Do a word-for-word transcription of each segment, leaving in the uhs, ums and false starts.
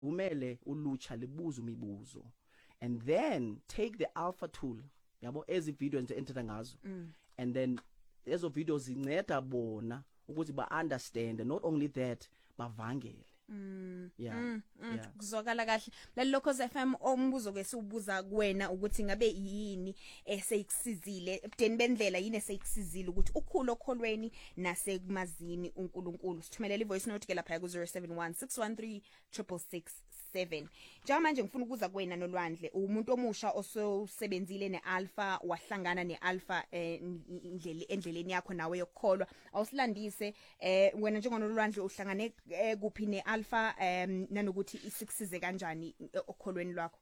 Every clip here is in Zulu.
umele ulutsha libuze imibuzo and then take the alpha tool yabo ezi videos nje enthetha ngazo mm. and then ezo videos zinceda bona ukuthi ba understand not only that bavangele Mm. Yeah. Mm. Mm. Yeah. Kuzwakala kahle. Lalokho F M ombuzo ke siubuza kuwena ukuthi ngabe yini eseyikusizile ebudeni bendlela yini eseyikusizile ukuthi ukhulu okholweni nasekumazini uNkulunkulu. Sithumelela ivoice note ke lapha ku zero seven one six one three six six six seven. Njengoba manje ngifuna ukuza kuwena noLwandle umuntu omusha osebenzile neAlpha wahlangana neAlpha endlele endleleni yakho nawe yokukholwa awusilandise eh wena njengoNolwandle uhlangane kuphi neAlpha Alpha um nanokuthi isikusize kanjani okholweni lwakho.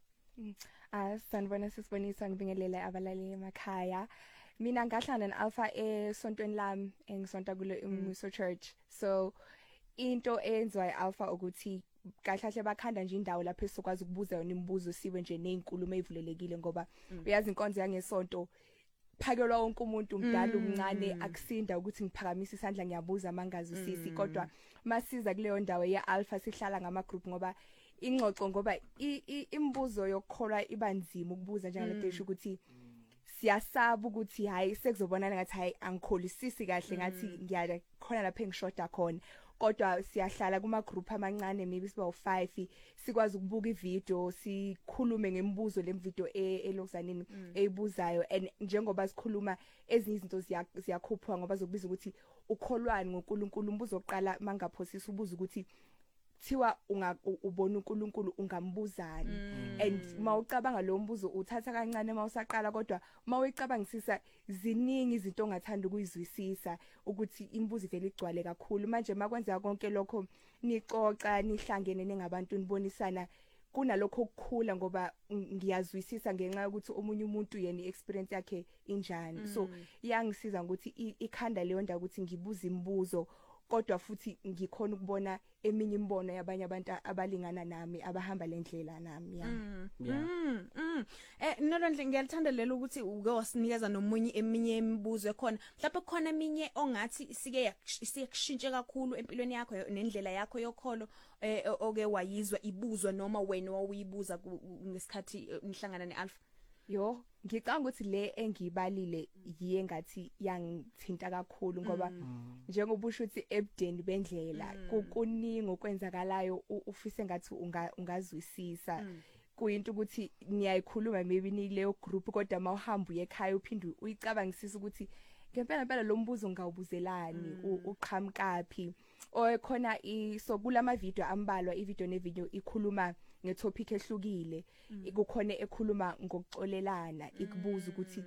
Ah sanibona sisibonisa ngibingelela abalali emakhaya. Mina ngahlana neAlpha esontweni lami engisonta kulo iMuso Church. So into eyenzwa iAlpha ukuthi kahlahle bakhanda nje indawo lapho esokwazi ukubuza yona imibuzo siwe nje nezinkulumo ezivulelekile ngoba uyazi inkonzo yangesonto phakelwa wonke umuntu mdala umncane akusinda ukuthi ngiphakamise isandla ngiyabuza mangazi usisi kodwa masiza kuleyo ndawo yeAlpha sihlala ngama group ngoba ingxoxo ngoba imibuzo yokukholwa ibanzima ukubuza njengale desho ukuthi siyasaba ukuthi hayi sekuzobonana ngathi hayi angikholisisi kahle ngathi ngiyala khona lapha engishoda khona kodwa siyahlala kuma group amancane maybe siba u five sikwazi ukubuka ivideo sikhulume ngemibuzo lemvideo elokuzanini eyibuzayo and njengoba sikhuluma ezinye izinto ziyakhuphwa ngoba zokubiza ukuthi ukholwani ngoNkulunkulu umbuzo oqala mangaphosisa ubuza ukuthi thiwa unga ubona uNkulunkulu ungambuzani and mawucabanga lo mbuzo uthatha kancane mawusaqala kodwa mawicabangisisa ziningi izinto ongathanda ukuyizwisisa ukuthi imibuzo ivele igcwale kakhulu manje makwenza konke lokho nicoca nihlangene ningabantu nibonisana kunalokho okukhula ngoba ngiyazwisisa ngenxa yokuthi omunye umuntu yena iexperience yakhe injani so iyangisiza ukuthi ikhanda leyo ndawo ukuthi ngibuza imibuzo kodwa futhi ngikhona ukubona eminye imbono yabanye abantu abalingana nami abahamba lendlela nami yeah yeah mm eh Nolwandle ngiyalithanda lelo ukuthi uke wasinikeza nomunye eminye imibuzo ekhona mhlawumbe khona eminye ongathi sike siyakushintshe kakhulu empilweni yakho nendlela yakho yokholo oke wayizwa ibuzwa noma wena wawibuza ngesikhathi nihlangana neAlpha. Yo ngicanga ukuthi le engibalile yiye ngathi yangithinta kakhulu ngoba njengoba usho ukuthi ebudeni bendlela kukuningi okwenzakalayo ufise ngathi ungazwisisa kuyinto ukuthi niyayikhuluma maybe ni leyo group kodwa mawuhamba uye ekhaya uphinde uyicabangisisa ukuthi ngempela phela lo mbuzo ngawubuzelani uqhamkapi okhona isokulama video ambalwa ivideo nevideo ikhuluma ngetopic ehlukile ikukhona ekhuluma ngokuxolelana ikubuza ukuthi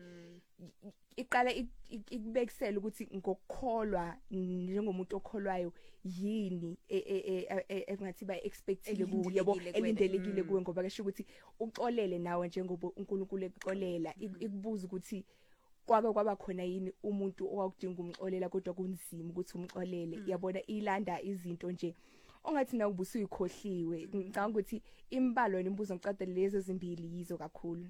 iqala ikubekisela ukuthi ngokukholwa njengomuntu okholwayo yini engathi ba expectile kuye yabo elindelekile kuwe ngoba kesho ukuthi uxolele nawe njengoba uNkulunkulu ekuxolela ikubuza ukuthi kwabe kwaba khona yini umuntu owakudinga umxolela kodwa kunzima ukuthi umxolele yabona ilanda izinto nje ongathi na ubusu uyikhohliwe ngicanga ukuthi imbalo nembuzo ngicadele lezi ezimbili yizo kakhulu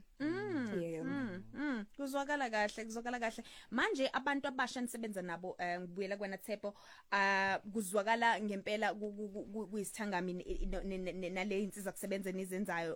mm kuzwakala kahle kuzwakala kahle manje abantu abasha nisebenza nabo ngibuyela kwena Tshepo ah kuzwakala ngempela kuyisithangami nale insiza kusebenza nizenzayo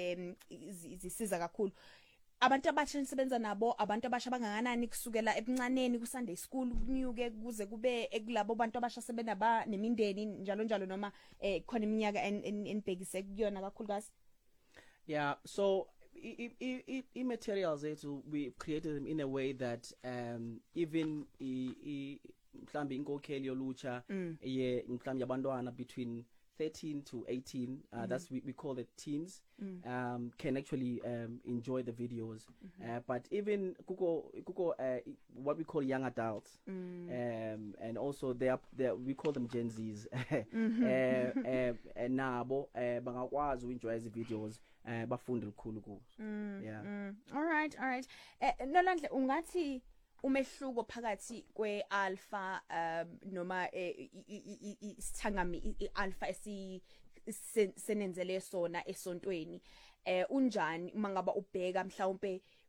zisiza kakhulu abantu abasha nisebenza nabo abantu abasha bangakanani kusukela ebuncaneni ku Sunday school kunyuke kuze kube ekulabo abantu abasha sebenaba nemindeni njalo njalo noma eh khona iminyaka enibhekise kuyona kakhulukazi. Yeah, so I, I, I, materials ethu we created them in a way that um even mhlambi inkokheli yolutsha ye mhlambi yabantwana between thirteen to eighteen uh, mm-hmm. that's we, we call it teens mm. um can actually um enjoy the videos mm-hmm. uh, but even kuko kuko uh, what we call young adults mm. um and also they are they we call them Gen Zs mm-hmm. uh, uh, nabo uh, bangakwazi uenjoy the videos uh, bafunde lukhulu kuzo mm. yeah mm. all right all right uh, Nolwandle ungathi umehluko phakathi kweAlpha um noma isithangami iAlpha esi senenzele sona esontweni eh unjani mangaba ubheka mhlawumbe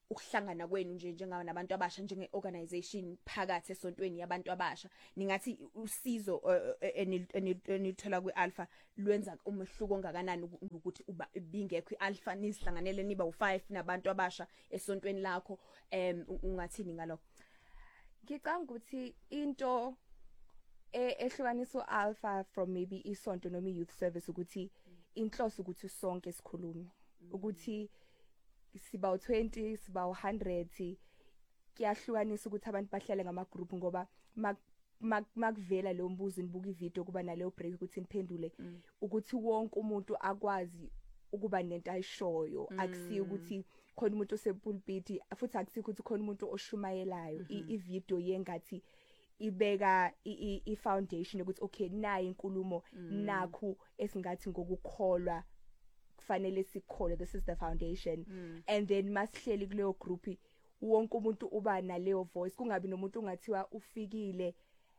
ukuhlangana kwenu nje njengabantu nabantu abasha njenge organization phakathi esontweni yabantu abasha ningathi usizo enithola kwiAlpha lwenza umehluko ongakanani ukuthi uba bingekho iAlpha nisihlanganele niba u5 nabantu abasha esontweni lakho em ungathini ngalokho? Ngicanga ukuthi into ehlukanisa uAlpha from maybe isonto noma youth service ukuthi inhloso ukuthi sonke sikhulume ukuthi siba u20 siba u100 kuyahlukanisa ukuthi abantu bahlale ngama group ngoba makuvela lo mbuzo nibuka ivideo kuba naleyo break ukuthi niphendule ukuthi wonke umuntu akwazi ukuba nento ayishoyo akusiyo ukuthi khona umuntu osepulpit futhi akusiyo ukuthi khona umuntu oshumayelayo ivideo yengathi ibeka i-foundation ukuthi okay nayi inkulumo nakho esingathi ngokukholwa kufanele sikhole, this is the foundation mm. and then masihleli kuleyo group wonke umuntu uba naleyo voice kungabi nomuntu ungathiwa ufikile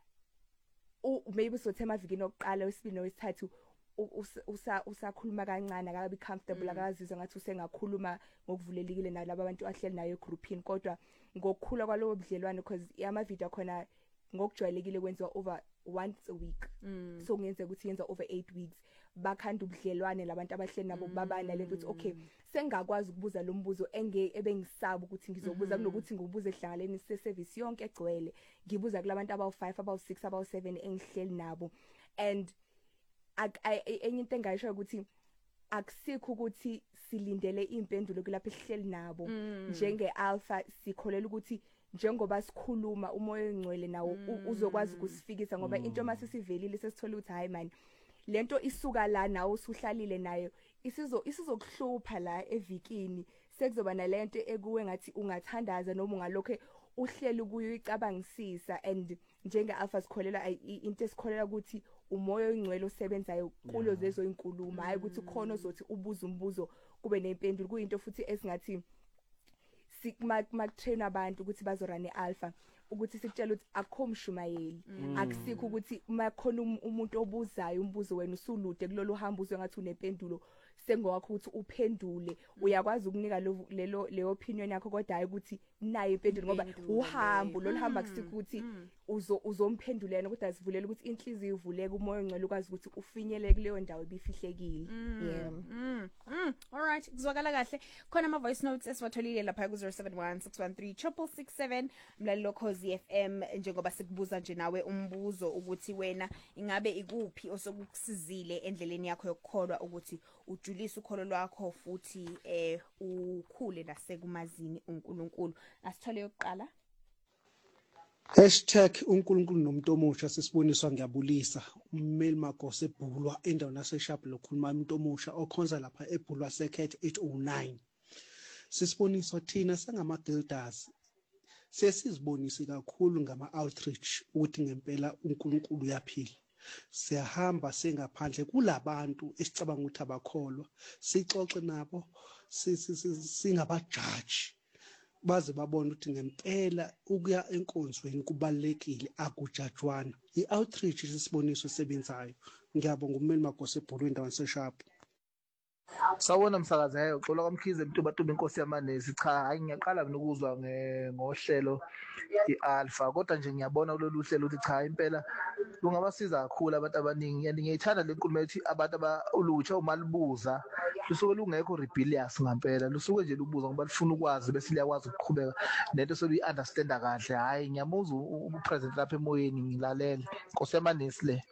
maybe sothema vikini oqala wesibili nowesithathu usa usakhuluma kancane akabi comfortable akazizwa ngathi usengakhuluma ngokuvulelekile nalabo abantu ahleli nayo egroupini kodwa ngokukhula kwalowo budlelwane because ama video khona ngokujwayelekile kwenziwa over once a week mm. so ngenzeka ukuthi yenza over eight weeks bakhanda ubudlelwane labantu abahleli nabo babana lento ukuthi okay sengakwazi ukubuza lo mbuzo enge ebengisaba ukuthi ngizobuza kunokuthi ngibuze ehlanganeni se service yonke egcwele ngibuza kulabantu abawu five abawu six abawu seven engihleli nabo and enye into engayisho ukuthi akusikho ukuthi silindele impendulo kulapha esihleli nabo njenge Alpha sikholela ukuthi njengoba sikhuluma umoya engcwele nawo uzokwazi ukusifikisa ngoba into mase sivelile sesithola ukuthi hayi man lento isuka la nawo usuhlalile nayo isizo isizokuhlupha la evikini sekuzoba nalento ekuwe ngathi ungathandaza noma ungalokho uhleli kuyo icabangisisa and njenge Alpha sikholela into esikholela ukuthi umoya ongcwele osebenzayo kulo zezo inkulumo hayi ukuthi khona ozothi ubuza umbuzo kube nempendulo kuyinto futhi esingathi sikmak train abantu ukuthi bazorane Alpha ukuthi sikutshela ukuthi akho mshumayeli akusikho ukuthi makhona umuntu obuzayo umbuzo wena usulude kulolu hamba uzwe ngathi unempendulo sengowakho ukuthi uphendule uyakwazi ukunika lelo le opinion yakho kodwa hayi ukuthi nayo impendulo ngoba uhambo lo hamba kusikho ukuthi uzo uzomphendulena kodwa asivulela ukuthi inhliziyo ivuleke umoya ongcwele ukwazi ukuthi ufinyelele kuleyo ndawo ebifihlekile yeah mm all right kuzwakala kahle khona ama voice notes esiwatholile lapha ku zero seven one six one three six six seven mlaleli lokhozi F M njengoba sikubuza nje nawe umbuzo ukuthi wena ingabe ikuphi osokukusizile endleleni yakho yokukholwa ukuthi ujulise ukholo lwakho futhi eh ukhule nasekumazini uNkulunkulu asithole yokuqala hashtag uNkulunkulu nomuntu omusha sesiboniswa ngiyabulisa uMmeli Magose ebhulwa endaweni yaseSharp lokhuluma umuntu omusha okhonza lapha ebhulwa Secret eight oh nine sisiboniswa thina sangama guilders sesizibonisi kakhulu ngama outreach ukuthi ngempela uNkulunkulu uyaphila siyahamba sengaphandle kulabantu esicabanga ukuthi abakholwa sixoxe nabo singabajaji baze babone ukuthi ngempela ukuya enkonzweni kubalekile akujajwana i-outreach isiboniso sebenzayo ngiyabonga uMmeli Magose ebhulwe endaweni yaseSharp. Sawona msakazayo uxola kwamkhize Mtuba-Tuba inkosi yamanesi cha hayi ngiyaqala ukuzwa ngohlelo iAlpha kodwa nje ngiyabona kulolu hlelo ukuthi cha impela lungabasiza kakhulu abantu abaningi and ngiyithanda le nkulumo ethi abantu abaulutsha uma libuza lusuke lungekho rebellious ngempela lusuke nje lubuza ngoba lifuna ukwazi bese liyakwazi ukuqhubeka nento sokuyi understand kahle hayi ngiyamuza upresent lapha emoyeni ngilalele inkosi yamanesi le.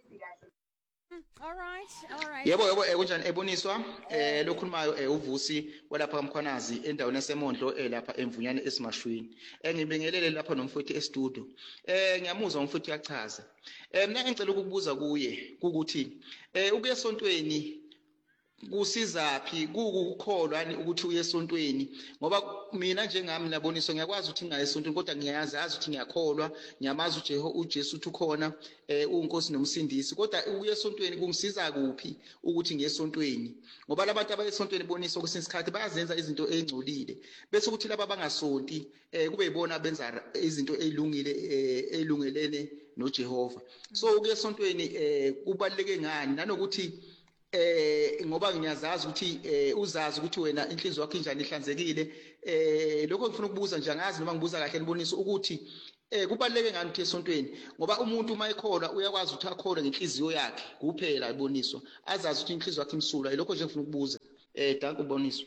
All right, all right. Yebo yebo ekunjani eboniswa eh lokhulumayo uVusi walapha kaMkhwanazi endaweni yaseMondlo elapha emvunyane esimashwini engibingelele lapha nomfowethu estudio eh ngiyamuzwa umfowethu uyachaza eh mina ngicela ukukubuza kuye ukuthi eh ukuya esontweni kusizaphi kukukholwa ukuthi uye esontweni ngoba mina njengami naboniswa ngiyakwazi ukuthi ngingaye esontweni kodwa ngiyazi ukuthi ngiyakholwa ngiyamazi uJehovah uJesu uthi ukhona eh uNkosi nomsindisi kodwa uye esontweni kungisiza kuphi ukuthi ngiye esontweni ngoba labantu abaye esontweni boniswa kwesinye isikhathi bayazenza izinto ezingcolile bese ukuthi laba bangasonti eh kube yibona benza izinto ezilungile ezilungelene noJehovah so ukuye esontweni eh kubaleke ngani nanokuthi eh ngoba ngiyazazi ukuthi eh uzazi ukuthi wena inhliziyo yakho injani ihlanzekile eh lokho ngifuna ukubuza nje angazi noma ngibuza kahle nibonisa ukuthi eh kubaleke ngani ukuthi esontweni ngoba umuntu uma ekholwa uyakwazi ukuthi akholwe ngenhliziyo yakhe kuphela iboniswa azazi ukuthi inhliziyo yakhe imsulwa lokho nje ngifuna ukubuza eh danke uboniswa.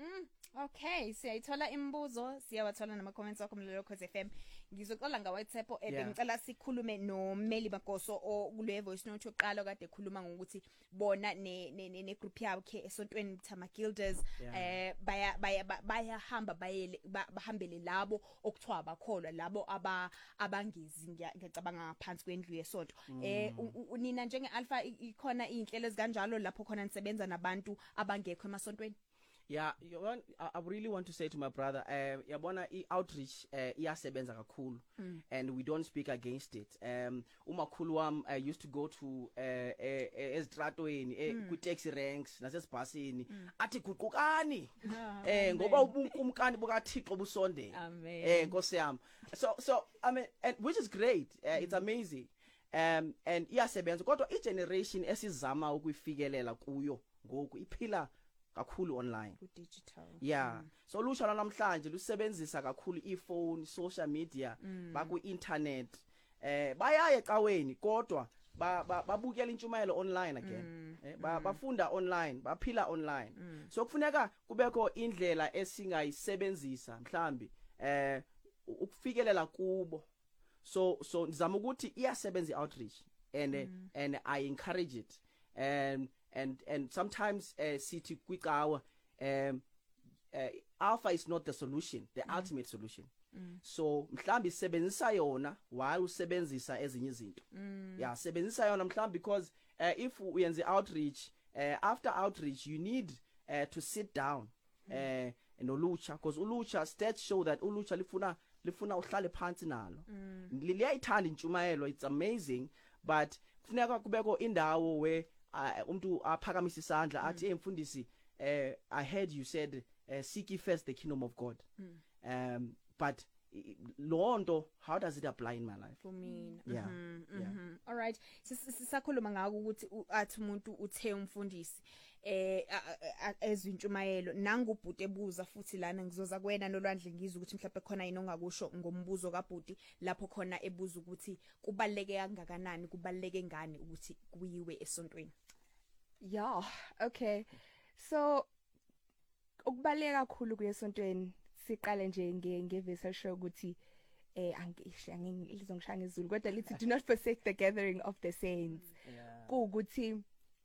Okay, siyayithola imibuzo, siyawathola nama comments wakho mlelo Khosi F M. Ngizoqala nga WhatsApp ebengicela sikhulume no Meli Magoso okule voice note yokuqala kade ekhuluma ngokuthi bona ne ne group yakhe esontweni Thama Guilders eh baya baya bayahamba bayele bahambele labo okuthiwa abakholwa labo aba abangezi ngiyacabanga ngaphansi kwendlu yesonto. Eh nina njenge Alpha ikhona izinhlelo ezikanjalo lapho khona nisebenza nabantu abangekho emasontweni? Yeah, you want, I, I really want to say to my brother, uh, yabona i-outreach uh, iyasebenza kakhulu mm. and we don't speak against it. Um, umakhulu wam I used to go to uh, ezitratweni uh, ku taxi ranks nasesibhasini mm. athi guqukani oh, eh ngoba ubunkumkani bukaThixo busonde eh Nkosi yami. So so I mean and, which is great. Uh, mm. It's amazing. Um and iyasebenza kodwa i generation esizama ukuyifikelela kuyo ngoku iphila kakhulu online ku digital. Yeah mm. so lusha namhlanje lusebenzisa kakhulu iphone social media mm. baku internet eh bayaye ecaweni kodwa babukela intshumayelo online again mm. eh, ba, mm. bafunda online baphila online mm. so kufuneka kubekho indlela esingayisebenzisa mhlambi eh ukufikelela kubo so so ngizama ukuthi iyasebenza outreach and mm. and I encourage it and and and sometimes uh, sithi kwicawa um uh, Alpha is not the solution, the mm. ultimate solution. Mm. So mhlambi sebenzisa yona while usebenzisa ezinye izinto. Mm. Yeah, sebenzisa yona mhlambi because uh, if uyenze outreach uh, after outreach you need uh, to sit down mm. uh, nolutsha because ulutsha stats show that ulutsha lifuna lifuna uhlale phansi nalo. Mm. Liyayithanda intshumayelo, it's amazing, but kufuneka kubekho indawo where Uh, umuntu aphakamisa isandla athi hey mfundisi uh, I heard you said uh, seek ye first the kingdom of God mm. um but lonto how does it apply in my life for me? Yeah, mm-hmm, yeah. Mm-hmm. All right, sisakhuluma ngako ukuthi athi umuntu uthe umfundisi eh ezintshumayelo nangubhuti ebuza futhi lana ngizoza kwena nolwandle ngizwe ukuthi mhlawumbe khona yini ongakusho ngombuzo kaBhuti lapho khona ebuza ukuthi kubaleke kangakanani kubaleke ngani ukuthi kuyiwe esontweni. Yeah, okay, so ukubaleka kakhulu kuyesontweni siqale nje ngevesi show ukuthi eh angisho angizongisha ngezulu kodwa lithi do not forsake the gathering of the saints ukuthi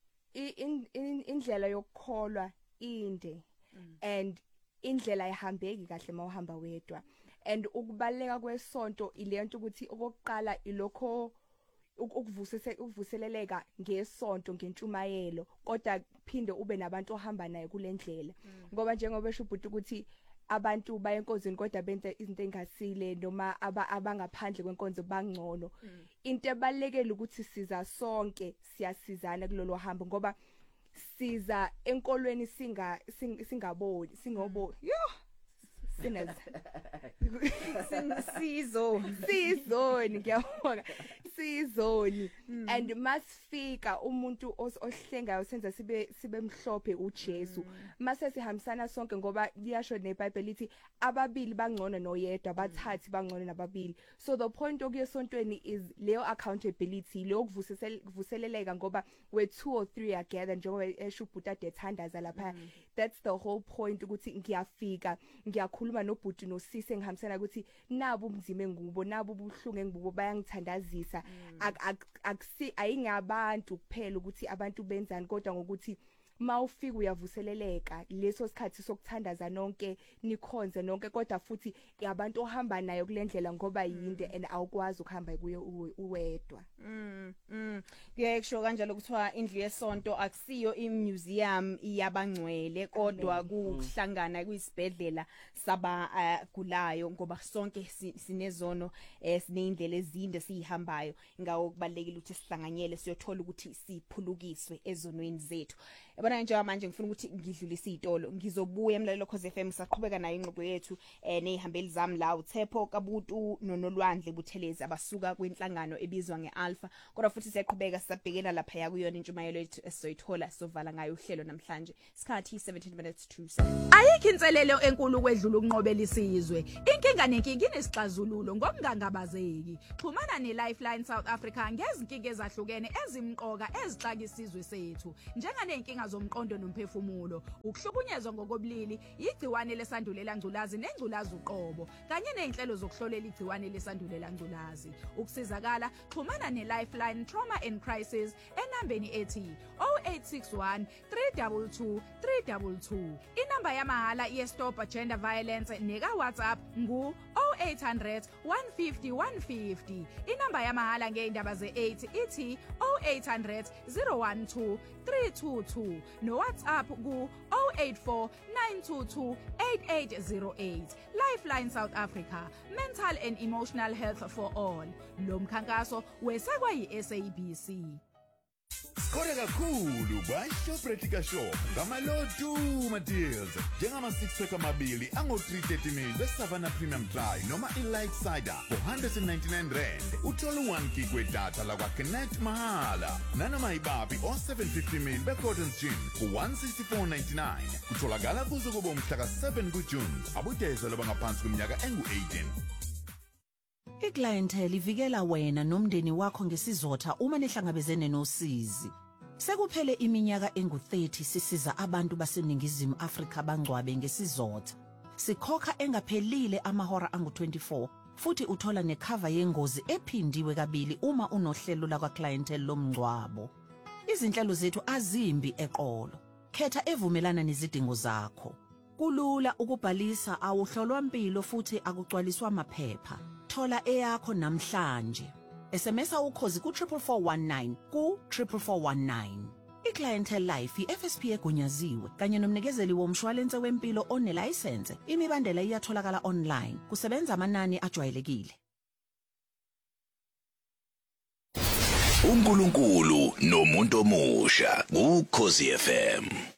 in indlela yokukholwa inde and indlela ayihambeki kahle mawuhamba wedwa and ukubaleka kwesonto ilento ukuthi okokuqala ilokho ukuvusese ukuvuseleleka ngesonto ngentshumayelo kodwa phinde ube nabantu ohamba naye kulendlela ngoba njengoba esho uBhuti ukuthi abantu bayenkonzweni kodwa benze izinto engasile noma abangaphandle kwenkonzo bangcono into ebalekele ukuthi siza sonke siyasizana kulolu hambo ngoba siza enkolweni singa singaboni singobo yo sinners sizo sizoni ngiyabonga sizoni and masifika umuntu ohlengayo senza sibe sibe mhlophe uJesu mase sihambisana sonke ngoba liyasho neBhayibheli lithi ababili bangcono noyedwa bathathi bangcono nababili so the point okuyesontweni is leyo accountability leyo kuvuseleleka ngoba we two or three are gathered njengoba esho uBhuti adethandaza lapha that's the whole point ukuthi ngiyafika ngiyakhuluma noBhuti noSisi engihambisana ukuthi nabo umzime ngubo nabo ubuhlungu engibubo bayangithandazisa akusi ayingabantu kuphela ukuthi abantu benzani kodwa ngokuthi mawufika uyavuseleleka leso sikhathi sokuthandaza nonke nikhonze nonke kodwa futhi abantu ohamba nayo kulendlela ngoba yinde and awukwazi ukuhamba kuye uwedwa. Mm mm ngiyakusho kanjalo kuthiwa indlu yesonto akusiyo imuseum iyabangcwele kodwa kuhlangana kuyisibedlela sabagulayo ngoba sonke sinezono sinendlela ezinde sihambayo ngawo kubalekile ukuthi sihlanganyele siyothola ukuthi siphulukiswe ezonweni zethu. yabona nje manje ngifuna ukuthi ngidlulise izitolo ngizobuya emlalelo Khosi F M saqhubeka nayo ingxoxo yethu eh nezihambeli zami la uThepho Kabutu nonolwandle Buthelezi abasuka kwinhlangano ebizwa ngeAlpha kodwa futhi siyaqhubeka sisabhekena lapha ya kuyona intshumayelo yethu esizoyithola sovala ngayo uhlelo namhlanje isikhathi seventeen minutes to seven. Ayikho inselelo enkulu kwedlula ukunqobela isizwe inkinga nenkinga inesixazululo ngomngangabazeki xhumana neLifeline South Africa ngezinkinga ezahlukene ezimqoka ezixaka isizwe sethu njenganenkinga zomqondo nomphefumulo ukuhlukunyezwa ngokobulili igciwane lesandulela ngculazi nengculazi uqobo kanye nezinhlelo zokuhlolela igciwane lesandulela ngculazi ukusizakala xhumana neLifeline Trauma and Crisis enambeni ethi oh eight six one three two two three two two inamba yamahala yeStop Gender Violence neka WhatsApp ngu oh eight hundred one fifty one fifty inamba yamahala ngeindaba ze-eight ithi oh eight hundred zero one two three two two no WhatsApp ku oh eight four nine two two eight eight zero eight. Lifeline South Africa, mental and emotional health for all. Lo mkhankaso wesekwa yi-S A B C. Skore kakhulu by Shoprite ka Shop ngamalotu materials njengama six pack amabili ango three thirty mil beSavannah Premium Dry noma iLight Cider for one hundred ninety-nine rand uthola one gig wedatha la kwa Connect mahala nanoma ibabi o seven fifty mil beCotton Gin for one sixty-four ninety-nine kutholakala kuzo kubo mhla ka seven kuJune abudezelo bangaphansi kweminyaka engu eighteen. Iclientele ivikela wena nomndeni wakho ngesizotha uma nehlangabezene nosizi. Sekuphele iminyaka engu thirty sisiza abantu baseningizimu Afrika bangcwabe ngesizotha. Sikhokha engaphelile amahora angu twenty-four futhi uthola necover yengozi ephindiwe kabili uma unohlelo la kwa clientele lomngcwabo. Izinhlelo zethu azimbi eqolo. Khetha evumelana nezidingo zakho. Kulula ukubhalisa awuhlolwa impilo futhi akugcwaliswa amaphepha. Thola eyakho namhlanje. S M S ukhozi ku four four four one nine ku four four four one nine. iClientele Life iF S P egunyaziwe kanye nomnikezeli womshwalense wempilo onelicense. Imibandela iyatholakala online. Kusebenza amanani ajwayelekile. uNkulunkulu nomuntu omusha uKhosi F M.